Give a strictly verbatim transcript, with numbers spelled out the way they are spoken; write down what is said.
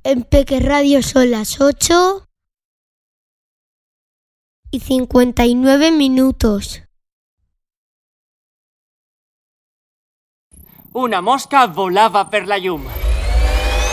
En Peque Radio son las ocho y cincuenta y nueve minutos. Una mosca volava per la llum.